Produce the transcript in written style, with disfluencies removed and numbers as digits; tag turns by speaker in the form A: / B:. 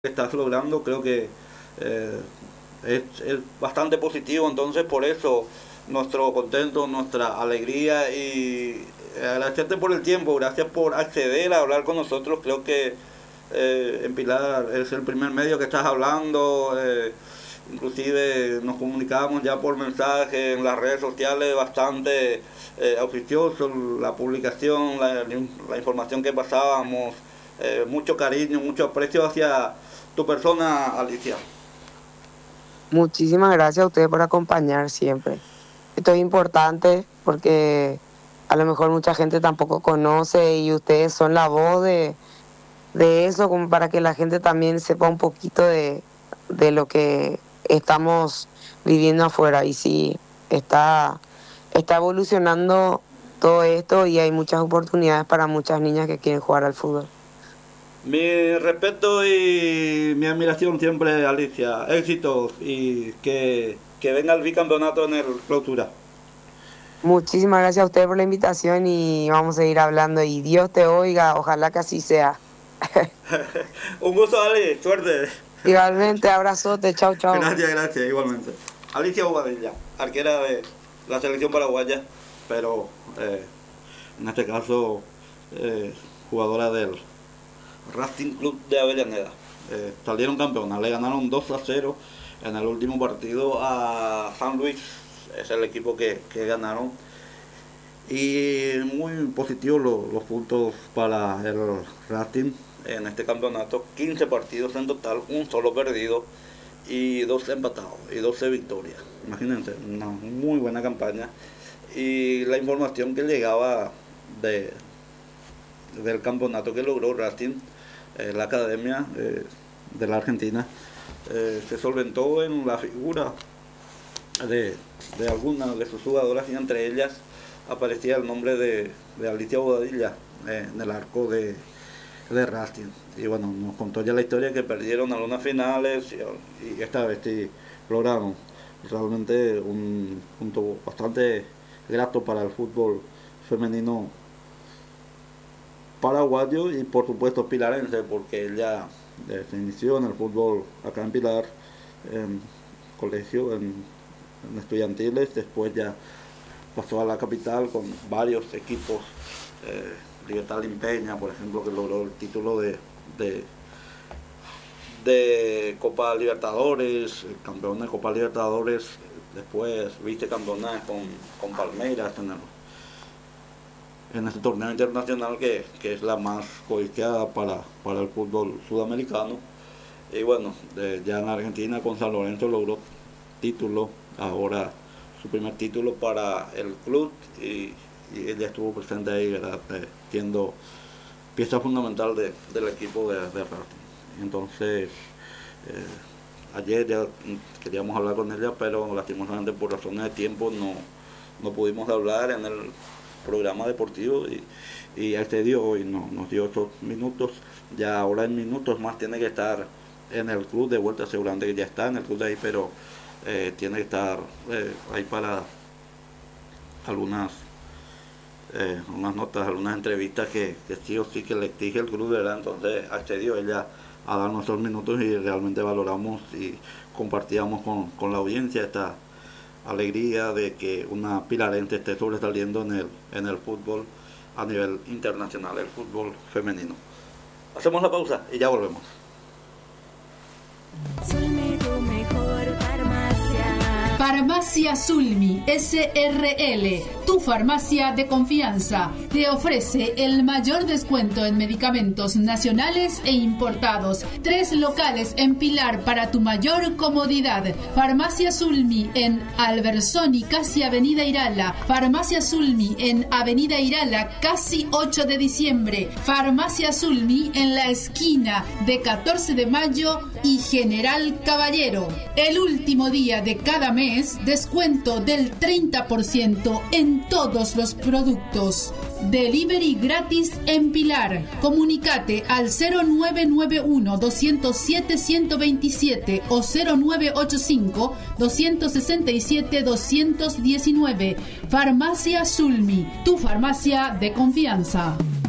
A: estás logrando, creo que eh, es bastante positivo, entonces por eso nuestro contento, nuestra alegría y agradecerte por el tiempo, gracias por acceder a hablar con nosotros. Creo que en Pilar es el primer medio que estás hablando, inclusive nos comunicamos ya por mensaje en las redes sociales, bastante auspicioso la publicación, la información que pasábamos, mucho cariño, mucho aprecio hacia tu persona, Alicia.
B: Muchísimas gracias a ustedes por acompañar siempre. Esto es importante porque a lo mejor mucha gente tampoco conoce y ustedes son la voz de eso, como para que la gente también sepa un poquito de lo que estamos viviendo afuera. Y sí, está evolucionando todo esto y hay muchas oportunidades para muchas niñas que quieren jugar al fútbol.
A: Mi respeto y mi admiración siempre, Alicia. Éxitos y que venga el bicampeonato en el clausura.
B: Muchísimas gracias a ustedes por la invitación y vamos a ir hablando y Dios te oiga, ojalá que así sea.
A: Un gusto, Ali. Suerte.
B: Igualmente, abrazote, chau, chau.
A: Gracias, igualmente. Alicia Bobadilla, arquera de la selección paraguaya, pero en este caso jugadora del Racing Club de Avellaneda. Salieron campeonas, le ganaron 2-0 en el último partido a San Luis, es el equipo que ganaron. Y muy positivos los puntos para el Racing en este campeonato, 15 partidos en total, un solo perdido y 2 empatados y 12 victorias. Imagínense, una muy buena campaña. Y la información que llegaba del campeonato que logró Racing, la academia de la Argentina, se solventó en la figura de algunas de sus jugadoras y entre ellas aparecía el nombre de Alicia Bobadilla en el arco de Racing. Y bueno, nos contó ya la historia que perdieron algunas finales y esta vez sí lograron realmente un punto bastante grato para el fútbol femenino paraguayo y por supuesto pilarense, porque ella se inició en el fútbol acá en Pilar, en colegio, en estudiantiles, después ya pasó a la capital con varios equipos, Libertad Limpeña, por ejemplo, que logró el título de Copa Libertadores, campeón de Copa Libertadores, después vicecampeona con Palmeiras en este torneo internacional que es la más codiciada para el fútbol sudamericano. Y bueno, ya en Argentina con San Lorenzo logró título, ahora su primer título para el club y ella estuvo presente ahí, ¿verdad? Siendo pieza fundamental del equipo de Racing. Entonces, ayer ya queríamos hablar con ella, pero lastimosamente por razones de tiempo no pudimos hablar en el programa deportivo y accedió y nos dio esos minutos. Ya ahora en minutos más tiene que estar en el club de vuelta, seguramente que ya está en el club de ahí, pero tiene que estar ahí para unas notas, algunas entrevistas que sí o sí que le exige el club, ¿verdad? Entonces accedió ella a dar nuestros minutos y realmente valoramos y compartíamos con la audiencia esta alegría de que una pilarense esté sobresaliendo en el fútbol a nivel internacional, el fútbol femenino. Hacemos la pausa y ya volvemos.
C: Farmacia Sulmi SRL, tu farmacia de confianza, te ofrece el mayor descuento en medicamentos nacionales e importados. 3 locales en Pilar para tu mayor comodidad. Farmacia Sulmi en Albersoni, casi Avenida Irala. Farmacia Sulmi en Avenida Irala, casi 8 de diciembre. Farmacia Sulmi en la esquina de 14 de mayo y General Caballero. El último día de cada mes, descuento del 30% en todos los productos. Delivery gratis en Pilar. Comunicate al 0991 207 127 o 0985 267 219. Farmacia Sulmi, tu farmacia de confianza.